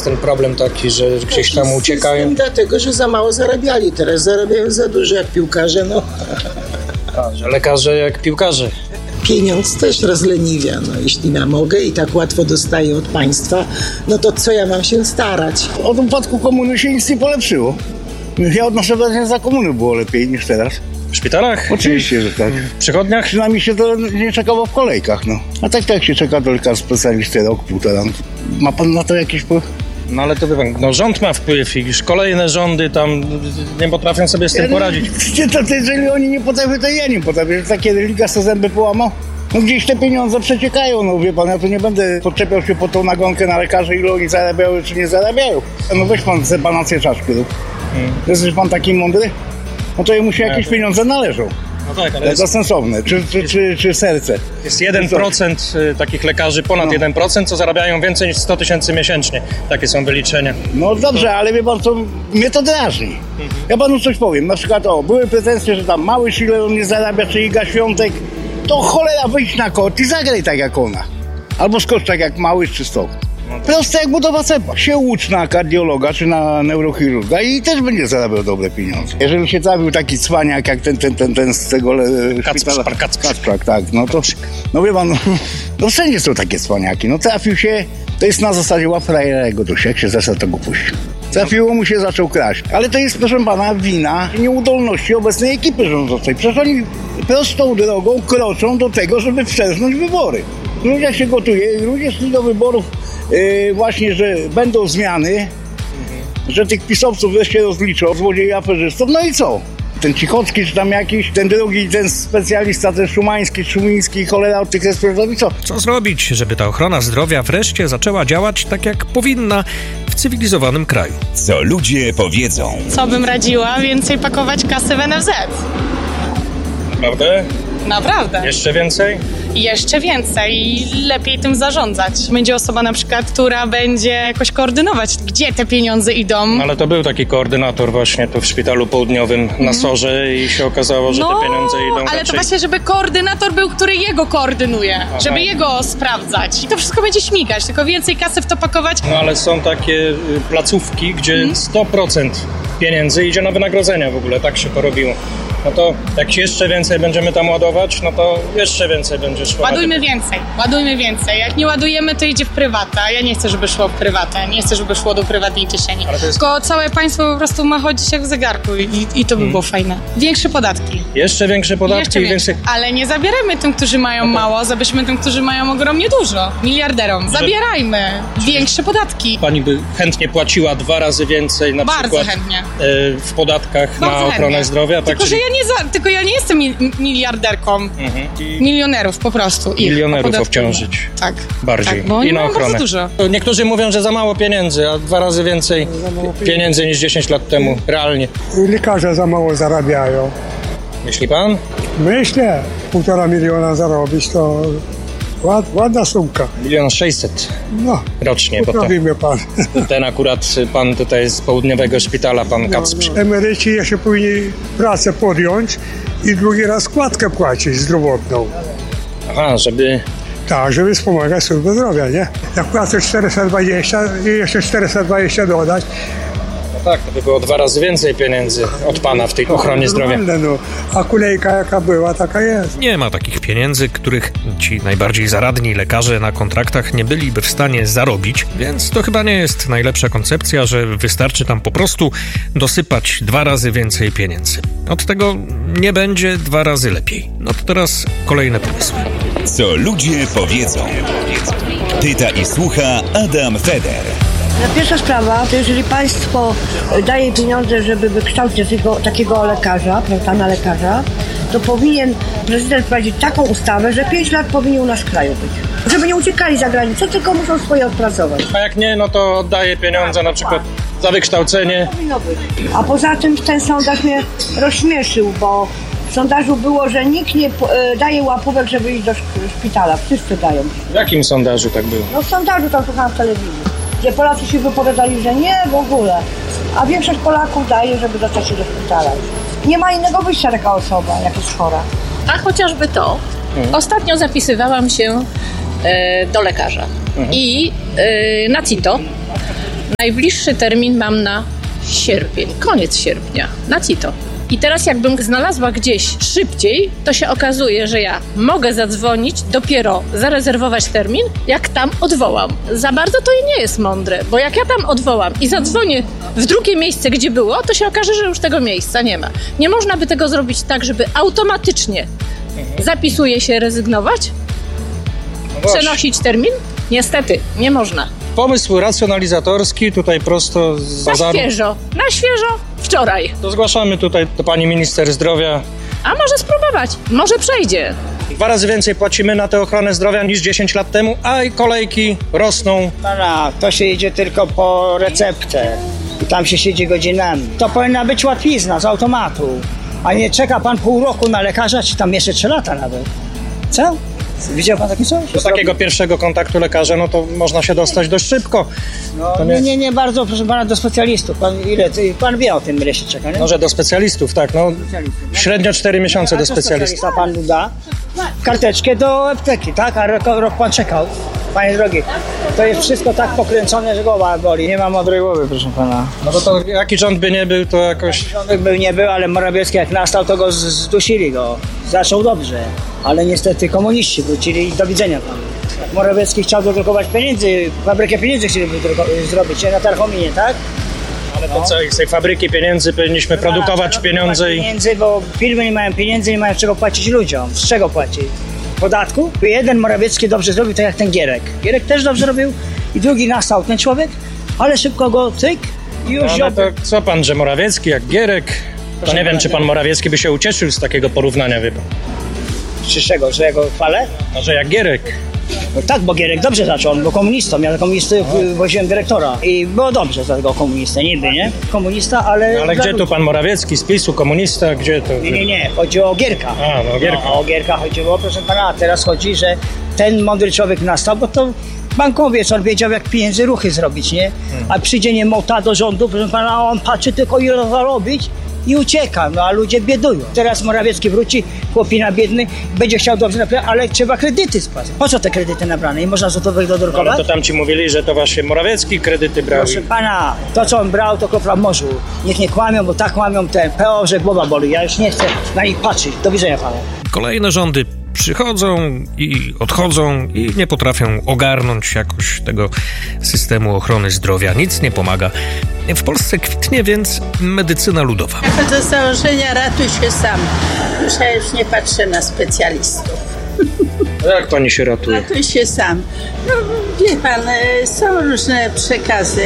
ten problem taki, że gdzieś tam uciekają? Dlatego, że za mało zarabiali. Teraz zarabiają za dużo jak piłkarze, no. A, że lekarze jak piłkarze. Pieniądz też rozleniwia, no. Jeśli ja mogę i tak łatwo dostaję od państwa, no to co ja mam się starać? Od upadku komuny się nic nie polepszyło. Ja odnoszę wrażenie, że za komuny było lepiej niż teraz. W szpitalach? Oczywiście, że tak. W przychodniach? Przynajmniej się to nie czekało w kolejkach, no. A tak się czeka do lekarza specjalisty rok, półtora. Ma pan na to jakiś wpływ? No ale to wie pan, no rząd ma wpływ i już kolejne rządy tam nie potrafią sobie z tym poradzić. To jeżeli oni nie potrafią, to ja nie potrafię. Takie liga se zęby połamał. No gdzieś te pieniądze przeciekają, no wie pan, ja tu nie będę podczepiał się po tą nagonkę na lekarzy, ile oni zarabiają, czy nie zarabiają. No weź pan sepanację czaszki rób. Jesteś pan taki mądry? No to jemu się jakieś pieniądze należą. No tak, ale to sensowne. Czy serce. Jest 1% takich lekarzy, ponad 1%, co zarabiają więcej niż 100 000 miesięcznie. Takie są wyliczenia. No dobrze, ale wie pan co, mnie to drażni. Ja panu coś powiem, na przykład były pretensje, że tam mały ile on nie zarabia, czy Iga Świątek, to cholera wyjść na kort i zagraj tak jak ona. Albo skocz tak jak Małysz czy Stok. Proste jak budowa cepa. Się ucz na kardiologa czy na neurochirurga i też będzie zarabiał dobre pieniądze. Jeżeli się trafił taki cwaniak jak ten z tego szpitala... Kacprzak, tak. No to, no wie pan, no wszędzie są takie cwaniaki. No trafił się, to jest na zasadzie łap frajera jego duszy, jak się zesra, to go puścił. Trafiło mu się, zaczął kraść. Ale to jest, proszę pana, wina nieudolności obecnej ekipy rządzącej. Przecież oni prostą drogą kroczą do tego, żeby wstrząsnąć wybory. Ludzie się gotuje, ludzie szli do wyborów właśnie, że będą zmiany, że tych pisowców wreszcie rozliczą, złodziei aferzystów, no i co? Ten Cichocki, czy tam jakiś, ten drugi, ten specjalista, ten Szumiński, cholera od tych respiratorów, co? Co zrobić, żeby ta ochrona zdrowia wreszcie zaczęła działać tak, jak powinna w cywilizowanym kraju? Co ludzie powiedzą? Co bym radziła? Więcej pakować kasy w NFZ. Naprawdę? Naprawdę. Jeszcze więcej? Jeszcze więcej i lepiej tym zarządzać. Będzie osoba na przykład, która będzie jakoś koordynować, gdzie te pieniądze idą. No, ale to był taki koordynator właśnie tu w Szpitalu Południowym na SOR-ze i się okazało, że te pieniądze idą ale raczej... to właśnie, żeby koordynator był, który jego koordynuje. Aha. Żeby jego sprawdzać. I to wszystko będzie śmigać, tylko więcej kasy w to pakować. No ale są takie placówki, gdzie 100% pieniędzy idzie na wynagrodzenia w ogóle, tak się porobiło. No to jak jeszcze więcej będziemy tam ładować, no to jeszcze więcej będzie szło. Ładujmy więcej. Jak nie ładujemy, to idzie w prywatę. Ja nie chcę, żeby szło w prywatę. Nie chcę, żeby szło do prywatnej kieszeni. Tylko całe państwo po prostu ma chodzić jak w zegarku i to by było fajne. Większe podatki. Jeszcze większe podatki? Ale nie zabierajmy tym, którzy mają mało, zabierzmy tym, którzy mają ogromnie dużo. Miliarderom. Zabierajmy. Większe podatki. Pani by chętnie płaciła 2 razy więcej na bardzo przykład chętnie. W podatkach bardzo na ochronę chętnie. zdrowia? Tak, Tylko ja nie jestem miliarderką. Milionerów po prostu. Milionerów obciążyć. Tak. Bardziej. Tak, bo i na ochronę. Dużo. Niektórzy mówią, że za mało pieniędzy, a 2 razy więcej pieniędzy niż 10 lat temu. Realnie. Lekarze za mało zarabiają. Myśli pan? Myślę. 1,5 miliona zarobić to ładna sumka. 1 600 000 rocznie. Poprawimy pan. Ten akurat pan tutaj z południowego szpitala, pan Kacprzyk. Emeryci jeszcze powinni pracę podjąć i drugi raz składkę płacić zdrowotną. Aha, żeby... Tak, żeby wspomagać służbę zdrowia, nie? Jak płacę 420 i jeszcze 420 dodać. No tak, to by było 2 razy więcej pieniędzy od pana w tej ochronie zdrowia. No, a kolejka jaka była, taka jest. Nie ma takich pieniędzy, których ci najbardziej zaradni lekarze na kontraktach nie byliby w stanie zarobić, więc to chyba nie jest najlepsza koncepcja, że wystarczy tam po prostu dosypać 2 razy więcej pieniędzy. Od tego nie będzie 2 razy lepiej. No to teraz kolejne pomysły. Co ludzie powiedzą? Pyta i słucha Adam Feder. Pierwsza sprawa, to jeżeli państwo daje pieniądze, żeby wykształcić takiego lekarza, prawda, na lekarza, to powinien prezydent wprowadzić taką ustawę, że 5 lat powinien u nas w kraju być. Żeby nie uciekali za granicę, tylko muszą swoje odpracować. A jak nie, no to oddaje pieniądze na przykład za wykształcenie. Powinno być. A poza tym ten sondaż mnie rozśmieszył, bo w sondażu było, że nikt nie daje łapówek, żeby iść do szpitala. Wszyscy dają. W jakim sondażu tak było? No w sondażu tam słuchałam w telewizji, gdzie Polacy się wypowiadali, że nie w ogóle. A większość Polaków daje, żeby dostać się do szpitala. Nie ma innego wyjścia taka osoba, jak jest chora. A chociażby to. Ostatnio zapisywałam się do lekarza i na CITO Najbliższy termin mam na sierpień, koniec sierpnia, na CITO. I teraz jakbym znalazła gdzieś szybciej, to się okazuje, że ja mogę zadzwonić, dopiero zarezerwować termin, jak tam odwołam. Za bardzo to nie jest mądre, bo jak ja tam odwołam i zadzwonię w drugie miejsce, gdzie było, to się okaże, że już tego miejsca nie ma. Nie można by tego zrobić tak, żeby automatycznie zapisuje się rezygnować, przenosić termin? Niestety, nie można. Pomysł racjonalizatorski tutaj prosto z bazaru. Na świeżo, wczoraj. To zgłaszamy tutaj do pani minister zdrowia. A może spróbować, może przejdzie. 2 razy więcej płacimy na tę ochronę zdrowia niż 10 lat temu, a i kolejki rosną. To się idzie tylko po receptę i tam się siedzi godzinami. To powinna być łatwizna z automatu, a nie czeka pan pół roku na lekarza, czy tam jeszcze 3 lata nawet. Co? Widział pan takie coś? Do takiego pierwszego kontaktu lekarza, no to można się dostać dość szybko. No, nie bardzo, proszę pana, do specjalistów. Pan wie o tym, ile się czeka, nie? Może do specjalistów, tak, no. Średnio 4 miesiące do specjalistów. Pan da karteczkę do apteki, tak? A rok pan czekał. Panie drogi, to jest wszystko tak pokręcone, że głowa boli. Nie ma mądrej głowy, proszę pana. No bo to jaki rząd by nie był, to jakoś... Rząd by nie był, ale Morawiecki jak nastał, to go zdusili go. Zaczął dobrze, ale niestety komuniści wrócili i do widzenia panu. Morawiecki chciał dodrukować pieniędzy, fabrykę pieniędzy chcieliby zrobić, na Tarchominie, tak? Ale to co, z tej fabryki pieniędzy powinniśmy produkować pieniądze i... Pieniędzy, bo firmy nie mają pieniędzy, nie mają z czego płacić ludziom. Z czego płacić? Podatku? Jeden Morawiecki dobrze zrobił, tak jak ten Gierek. Gierek też dobrze robił i drugi nastał ten człowiek, ale szybko go cyk i już... No to co pan, że Morawiecki jak Gierek? To nie wiem, czy pan Morawiecki by się ucieszył z takiego porównania, wie pan. Czy czego, że ja go chwalę? No, że jak Gierek. No tak, bo Gierek dobrze zaczął, on był komunistą, ja do komunisty woziłem dyrektora i było dobrze za tego komunistę, niby, nie? Komunista, ale... Ale gdzie tu pan Morawiecki z PiS-u, komunista, gdzie to? Nie, chodziło o Gierka. O Gierka. No, o Gierka chodziło, proszę pana, a teraz chodzi, że ten mądry człowiek nastał, bo to bankowiec, on wiedział, jak pieniędzy ruchy zrobić, nie? A przyjdzie niemota do rządu, proszę pana, a on patrzy tylko ile zarobić i ucieka, no a ludzie biedują. Teraz Morawiecki wróci, chłopina biedny, będzie chciał dobrze naprawiać, ale trzeba kredyty spłacać. Po co te kredyty nabrane? Nie można złotowego dodrukować? No, ale to tam ci mówili, że to właśnie Morawiecki kredyty brał. Proszę pana, to co on brał, to kropla w morzu. Niech nie kłamią, bo tak kłamią te PO, że głowa boli. Ja już nie chcę na nich patrzeć. Do widzenia panu. Kolejne rządy przychodzą i odchodzą i nie potrafią ogarnąć jakoś tego systemu ochrony zdrowia. Nic nie pomaga. W Polsce kwitnie więc medycyna ludowa. Ja do założenia ratuj się sam. Już ja już nie patrzę na specjalistów. A jak pani się ratuje? Ratuj się sam. No wie pan, są różne przekazy,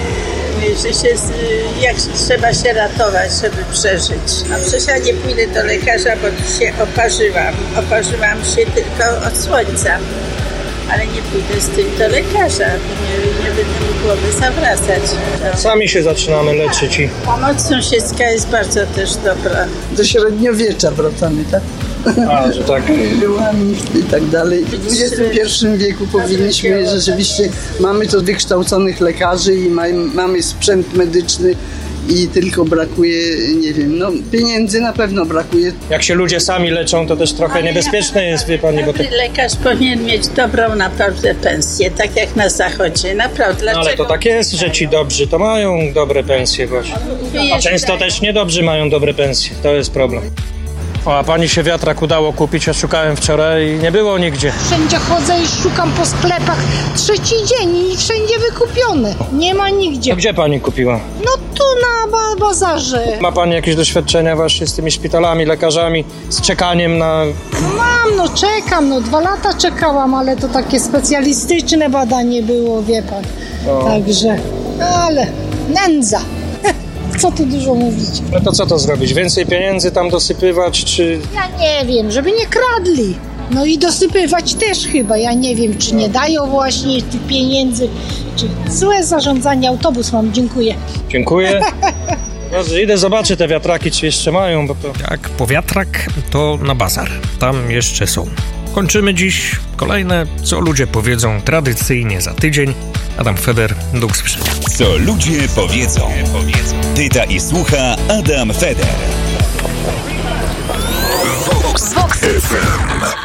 że jak trzeba się ratować, żeby przeżyć. No przecież ja nie pójdę do lekarza, bo się oparzyłam. Oparzyłam się tylko od słońca. Ale nie pójdę z tym do lekarza. Nie będę mu głowy zawracać. No. Sami się zaczynamy leczyć i... Pomoc sąsiedzka jest bardzo też dobra. Do średniowiecza wracamy, tak? A, że tak. Byłami i tak dalej. W XXI wieku powinniśmy rzeczywiście, mamy to wykształconych lekarzy i mamy sprzęt medyczny i tylko brakuje, nie wiem, no pieniędzy na pewno brakuje. Jak się ludzie sami leczą, to też trochę niebezpieczne jest, wie pani, bo to... Lekarz powinien mieć dobrą naprawdę pensję, tak jak na zachodzie, naprawdę. Dlaczego? No, ale to tak jest, że ci dobrzy to mają dobre pensje właśnie. A często też niedobrzy mają dobre pensje, to jest problem. O, a pani się wiatrak udało kupić, ja szukałem wczoraj i nie było nigdzie. Wszędzie chodzę i szukam po sklepach. 3. dzień i wszędzie wykupione. Nie ma nigdzie. A gdzie pani kupiła? No tu na bazarze. Ma pani jakieś doświadczenia właśnie z tymi szpitalami, lekarzami, z czekaniem na... Mam, czekam, 2 lata czekałam, ale to takie specjalistyczne badanie było, wie pan. Także, ale nędza. Co tu dużo mówić? No to co to zrobić? Więcej pieniędzy tam dosypywać, czy... Ja nie wiem, żeby nie kradli. No i dosypywać też chyba. Ja nie wiem, czy nie dają właśnie tych pieniędzy, czy złe zarządzanie. Autobus mam, dziękuję. Dziękuję. Dobrze, idę zobaczyć te wiatraki, czy jeszcze mają, bo to... Jak po wiatrak, to na bazar. Tam jeszcze są. Kończymy dziś kolejne, co ludzie powiedzą tradycyjnie za tydzień. Adam Feder, do usłyszenia. Co ludzie powiedzą. Pyta i słucha Adam Feder. Vox FM.